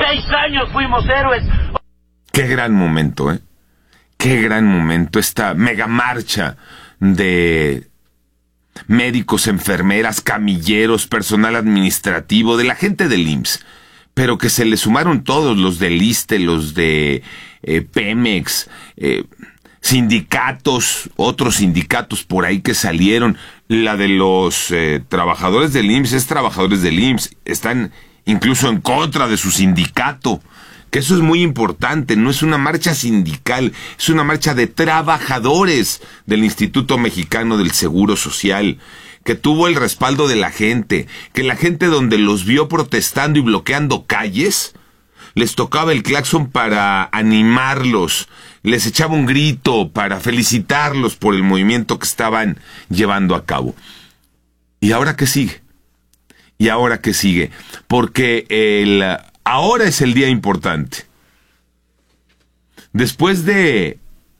6 años fuimos héroes. Qué gran momento, ¿eh? Qué gran momento esta mega marcha de médicos, enfermeras, camilleros, personal administrativo, de la gente del IMSS, pero que se le sumaron todos, los del ISSSTE, los de Pemex, sindicatos, otros sindicatos por ahí que salieron. La de los trabajadores del IMSS es trabajadores del IMSS, están incluso en contra de su sindicato, que eso es muy importante. No es una marcha sindical, es una marcha de trabajadores del Instituto Mexicano del Seguro Social, que tuvo el respaldo de la gente, que la gente donde los vio protestando y bloqueando calles, les tocaba el claxon para animarlos, les echaba un grito para felicitarlos por el movimiento que estaban llevando a cabo. ¿Y ahora qué sigue? ¿Y ahora qué sigue? Porque ahora es el día importante. Después de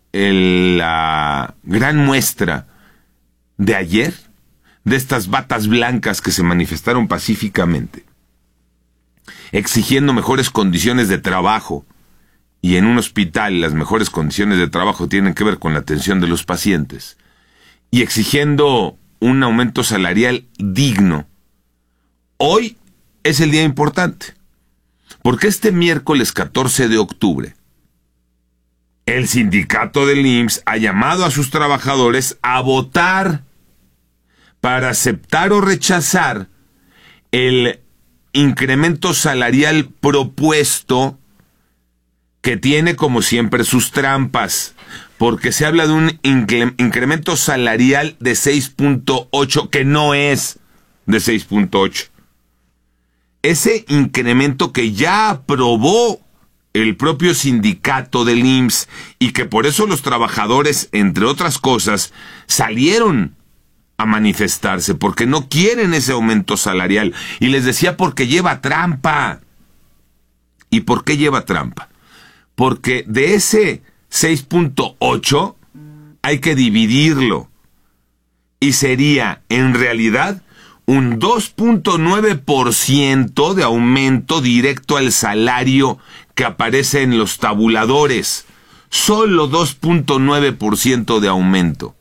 la gran muestra de ayer, de estas batas blancas que se manifestaron pacíficamente, exigiendo mejores condiciones de trabajo, y en un hospital las mejores condiciones de trabajo tienen que ver con la atención de los pacientes, y exigiendo un aumento salarial digno, hoy es el día importante, porque este miércoles 14 de octubre, el sindicato del IMSS ha llamado a sus trabajadores a votar para aceptar o rechazar el incremento salarial propuesto, que tiene como siempre sus trampas, porque se habla de un incremento salarial de 6.8, que no es de 6.8. Ese incremento que ya aprobó el propio sindicato del IMSS y que por eso los trabajadores, entre otras cosas, salieron a manifestarse, porque no quieren ese aumento salarial. Y les decía, porque lleva trampa. ¿Y por qué lleva trampa? Porque de ese 6.8 hay que dividirlo. Y sería, en realidad, un 2.9% de aumento directo al salario que aparece en los tabuladores. Solo 2.9% de aumento.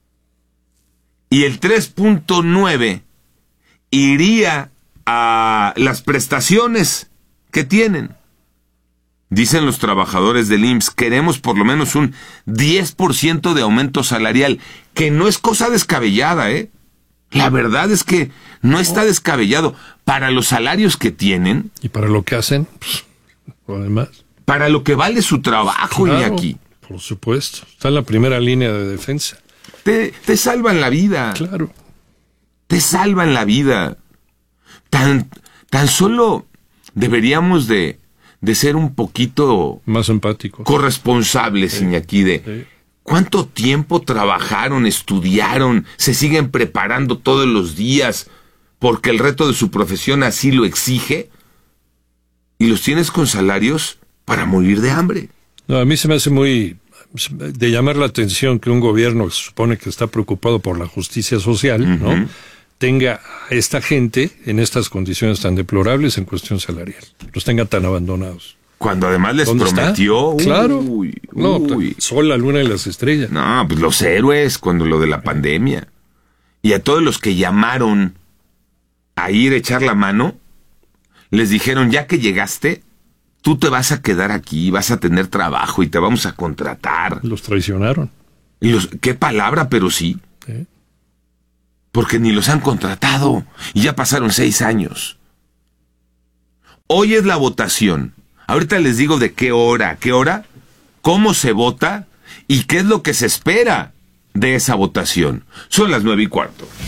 Y el 3.9 iría a las prestaciones que tienen. Dicen los trabajadores del IMSS, queremos por lo menos un 10% de aumento salarial, que no es cosa descabellada, ¿eh? La verdad es que no está descabellado. Para los salarios que tienen. Y para lo que hacen, además. Para lo que vale su trabajo, claro, Iñaki. Por supuesto. Está en la primera línea de defensa. Te salvan la vida. Claro. Te salvan la vida. Tan solo deberíamos de ser un poquito más empáticos, corresponsables, Iñaki, de cuánto tiempo trabajaron, estudiaron, se siguen preparando todos los días porque el reto de su profesión así lo exige, y los tienes con salarios para morir de hambre. No, a mí se me hace muy de llamar la atención que un gobierno que se supone que está preocupado por la justicia social, ¿no?, tenga a esta gente en estas condiciones tan deplorables en cuestión salarial, los tenga tan abandonados. Cuando además les prometió... Claro. Sol, la luna y las estrellas. No, pues los héroes, cuando lo de la pandemia. Y a todos los que llamaron a ir a echar la mano, les dijeron, ya que llegaste, tú te vas a quedar aquí, vas a tener trabajo y te vamos a contratar. Los traicionaron. ¿Qué palabra? Pero sí. Porque ni los han contratado y ya pasaron 6 años. Hoy es la votación. Ahorita les digo de qué hora, cómo se vota y qué es lo que se espera de esa votación. Son las 9:15.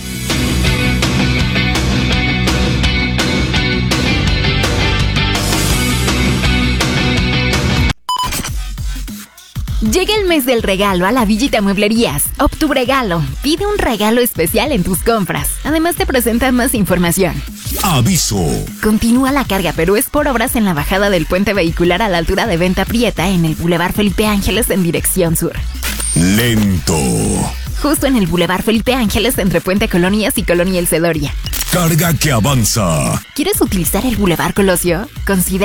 Llega el mes del regalo a la Villita Mueblerías. Obtubregalo. Pide un regalo especial en tus compras. Además te presentan más información. Aviso. Continúa la carga, pero es por obras en la bajada del puente vehicular a la altura de Venta Prieta en el Boulevard Felipe Ángeles en dirección sur. Lento. Justo en el Boulevard Felipe Ángeles entre Puente Colonias y Colonia El Cedoria. Carga que avanza. ¿Quieres utilizar el Boulevard Colosio? Considera